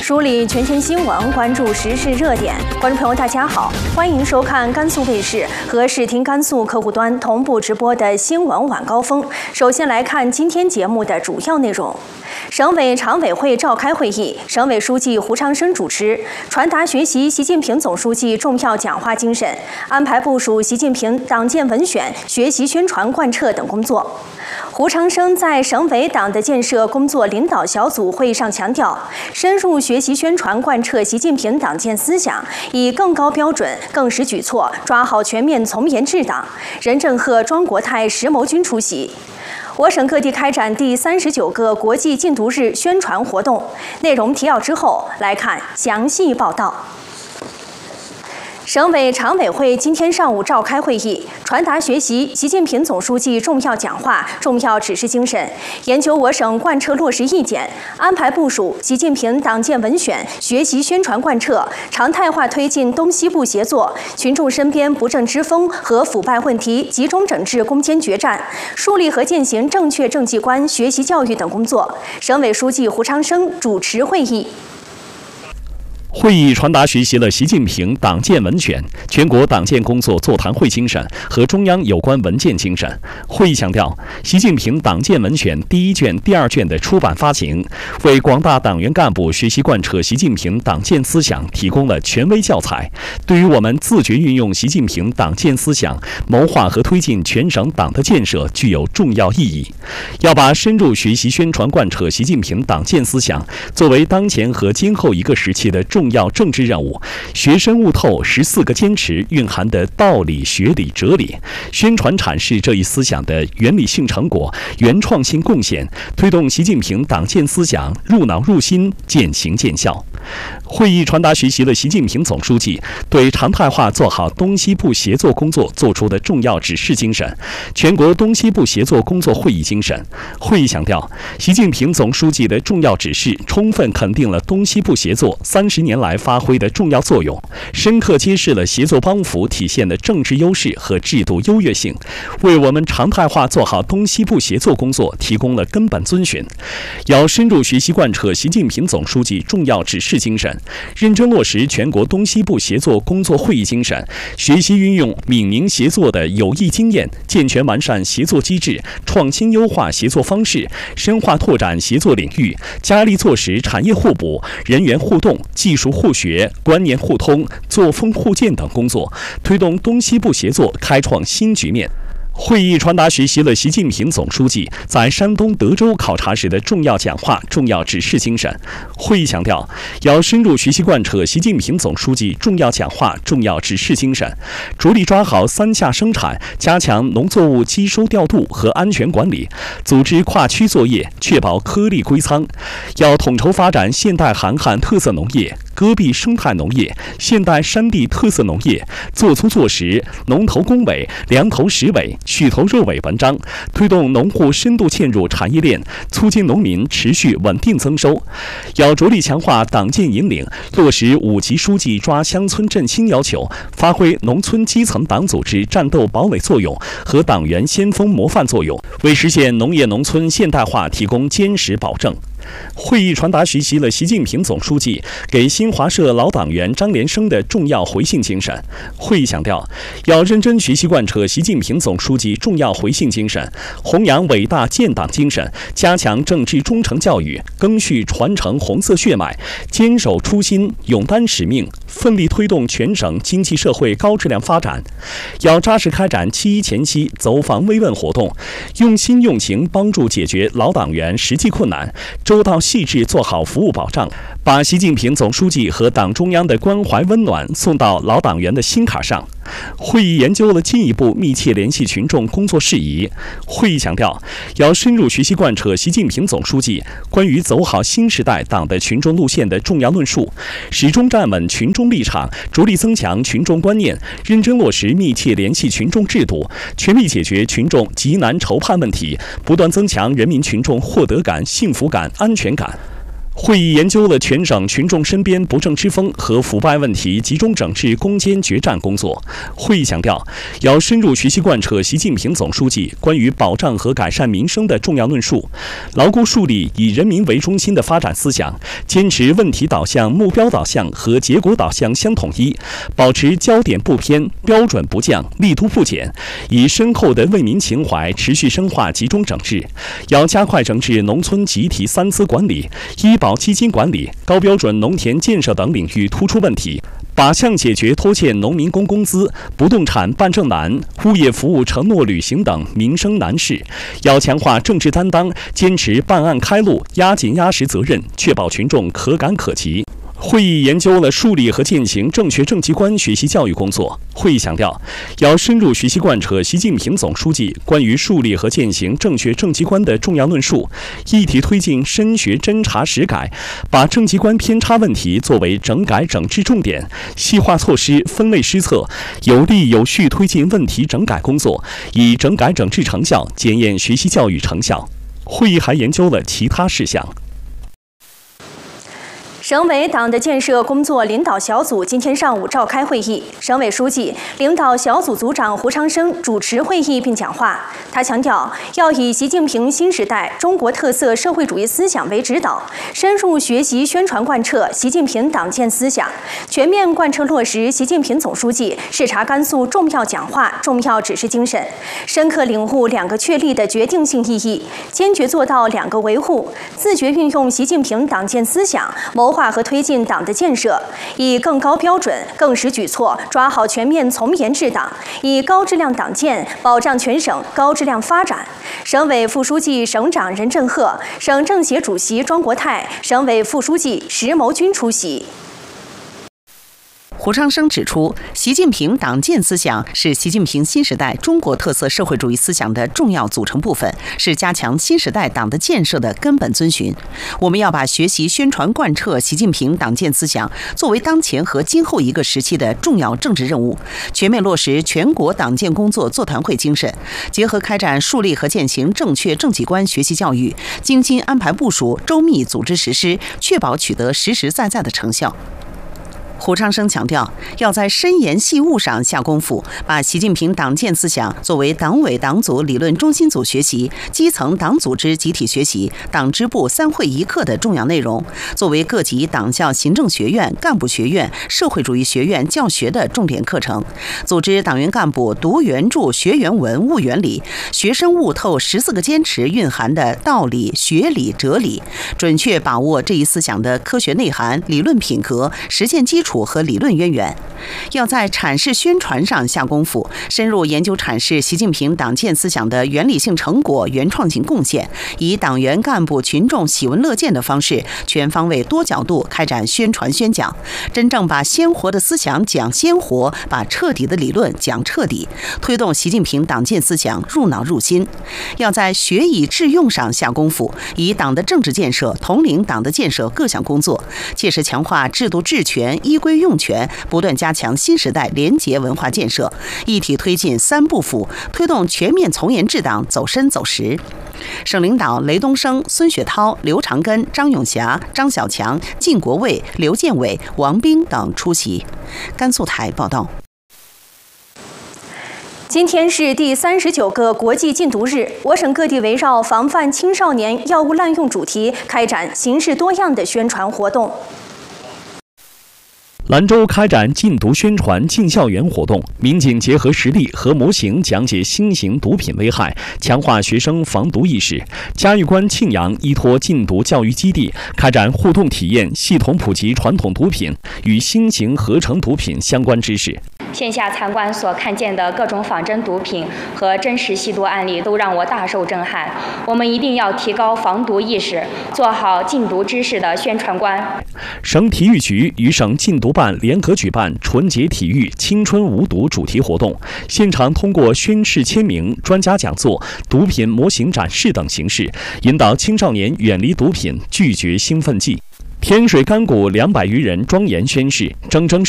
梳理全天新闻，关注时事热点。观众朋友，大家好，欢迎收看甘肃卫视和视听甘肃客户端同步直播的新闻晚高峰。首先来看今天节目的主要内容。省委常委会召开会议，省委书记胡长生主持，传达学习习近平总书记重要讲话精神，安排部署习近平党建文选、学习宣传贯彻等工作。胡长生在省委党的建设工作领导小组会议上强调，深入学习宣传贯彻习近平党建思想，以更高标准、更实举措抓好全面从严治党。任正鹤、庄国泰、石谋军出席。我省各地开展第39个国际禁毒日宣传活动。内容提要之后，来看详细报道。省委常委会今天上午召开会议，传达学习习近平总书记重要讲话、重要指示精神，研究我省贯彻落实意见，安排部署习近平党建文选、学习宣传贯彻，常态化推进东西部协作，群众身边不正之风和腐败问题集中整治攻坚决战，树立和践行正确政绩观、学习教育等工作。省委书记胡长生主持会议。 会议传达学习了习近平党建文选、全国党建工作座谈会精神和中央有关文件精神。会议强调，习近平党建文选第1卷、第2卷的出版发行，为广大党员干部学习贯彻习近平党建思想提供了权威教材，对于我们自觉运用习近平党建思想，谋划和推进全省党的建设具有重要意义。要把深入学习宣传贯彻习近平党建思想作为当前和今后一个时期的重要政治任务，学深悟透14个坚持蕴含的道理、学理、哲理，宣传阐释这一思想的原理性成果、原创性贡献，推动习近平党建思想入脑入心、渐行渐效。会议传达学习了习近平总书记对常态化做好东西部协作工作作出的重要指示精神，全国东西部协作工作会议精神。会议强调，习近平总书记的重要指示充分肯定了东西部协作30年来发挥的重要作用，深刻揭示了协作帮扶体现的政治优势和制度优越性，为我们常态化做好东西部协作工作提供了根本遵循。要深入学习贯彻习近平总书记重要指示精神，认真落实全国东西部协作工作会议精神，学习运用闽宁协作的有益经验，健全完善协作机制，创新优化协作方式，深化拓展协作领域，加力做实产业互补、人员互动、技术互学、观念互通、作风互鉴等工作，推动东西部协作开创新局面。会议传达学习了习近平总书记在山东德州考察时的重要讲话、重要指示精神。会议强调，要深入学习贯彻习近平总书记重要讲话、重要指示精神，着力抓好3下生产，加强农作物机收调度和安全管理，组织跨区作业，确保颗粒归仓。要统筹发展现代韩汉特色农业、戈壁生态农业、现代山地特色农业，做粗做实，农头工尾、粮头实尾、畜头肉尾文章，推动农户深度嵌入产业链，促进农民持续稳定增收。要着力强化党建引领，落实5级书记抓乡村振兴要求，发挥农村基层党组织战斗堡垒作用和党员先锋模范作用，为实现农业农村现代化提供坚实保证。会议传达学习了习近平总书记给新华社老党员张连生的重要回信精神。会议强调，要认真学习贯彻习近平总书记重要回信精神，弘扬伟大建党精神，加强政治忠诚教育，赓续传承红色血脉，坚守初心，勇担使命，奋力推动全省经济社会高质量发展。要扎实开展7·1前期走访慰问活动，用心用情帮助解决老党员实际困难，周到细致做好服务保障，把习近平总书记和党中央的关怀温暖送到老党员的心坎上。会议研究了进一步密切联系群众工作事宜。会议强调，要深入学习贯彻习近平总书记关于走好新时代党的群众路线的重要论述，始终站稳群众立场，着力增强群众观念，认真落实密切联系群众制度，全力解决群众急难愁盼问题，不断增强人民群众获得感、幸福感、安全感。 会议研究了全省群众身边不正之风和腐败问题集中整治攻坚决战工作。会议强调，要深入学习贯彻习近平总书记关于保障和改善民生的重要论述，牢固树立以人民为中心的发展思想，坚持问题导向、目标导向和结果导向相统一，保持焦点不偏、标准不降、力度不减，以深厚的为民情怀持续深化集中整治。要加快整治农村集体三资管理、医保基金管理、高标准农田建设等领域突出问题，靶向解决拖欠农民工工资、不动产办证难、物业服务承诺履行等民生难事。要强化政治担当，坚持办案开路、压紧压实责任，确保群众可感可及。会议研究了树立和践行正确政绩观学习教育工作。会议强调，要深入学习贯彻习近平总书记关于树立和践行正确政绩观的重要论述，一体推进深学侦查实改，把政绩观偏差问题作为整改整治重点，细化措施，分类施策，有力有序推进问题整改工作，以整改整治成效检验学习教育成效。会议还研究了其他事项。 省委党的建设工作领导小组今天上午召开会议，省委书记、领导小组组长胡长生主持会议并讲话。他强调，要以习近平新时代中国特色社会主义思想为指导，深入学习宣传贯彻习近平党建思想，全面贯彻落实习近平总书记视察甘肃重要讲话、重要指示精神，深刻领悟两个确立的决定性意义，坚决做到两个维护，自觉运用习近平党建思想，谋划和推进党的建设，以更高标准、更实举措抓好全面从严治党，以高质量党建保障全省高质量发展。省委副书记、省长任正鹤、省政协主席庄国泰、省委副书记石谋军出席。 胡长生指出，习近平党建思想是习近平新时代中国特色社会主义思想的重要组成部分，是加强新时代党的建设的根本遵循。我们要把学习宣传贯彻习近平党建思想作为当前和今后一个时期的重要政治任务，全面落实全国党建工作座谈会精神，结合开展树立和践行正确政绩观学习教育，精心安排部署，周密组织实施，确保取得实实在在的成效。胡长生强调，要在深研细悟上下功夫，把习近平党建思想作为党委党组理论中心组学习、基层党组织集体学习、党支部3会1课的重要内容，作为各级党校行政学院、干部学院、社会主义学院教学的重点课程，组织党员干部读原著、学原文、悟原理，学生悟透14个坚持蕴含的道理、学理、哲理，准确把握这一思想的科学内涵、理论品格、实践基础和理论渊源。要在阐释宣传上下功夫，深入研究阐释习近平党建思想的原理性成果、原创性贡献，以党员干部群众喜闻乐见的方式，全方位多角度开展宣传宣讲，真正把鲜活的思想讲鲜活，把彻底的理论讲彻底，推动习近平党建思想入脑入心。要在学以致用上下功夫，以党的政治建设统领党的建设各项工作，切实强化制度治权、依规用权，不断加强新时代廉洁文化建设，一体推进3不腐，推动全面从严治党走深走实。省领导雷东升、孙雪涛、刘长根、张永霞、张小强、靳国卫、刘建伟、王斌等出席。甘肃台报道。 今天是第39个国际禁毒日，我省各地围绕防范青少年药物滥用主题，开展形式多样的宣传活动。 兰州开展禁毒宣传进校园活动，民警结合实例和模型讲解新型毒品危害，强化学生防毒意识。嘉峪关庆阳依托禁毒教育基地，开展互动体验，系统普及传统毒品与新型合成毒品相关知识。 线下参观所看见的各种仿真毒品和真实吸毒案例都让我大受震撼。我们一定要提高防毒意识，做好禁毒知识的宣传观。 省体育局与省禁毒办联合举办纯洁体育青春无毒主题活动，现场通过宣誓签名、专家讲座、毒品模型展示等形式，引导青少年远离毒品，拒绝兴奋剂。天水干谷200余人庄严宣誓，铮铮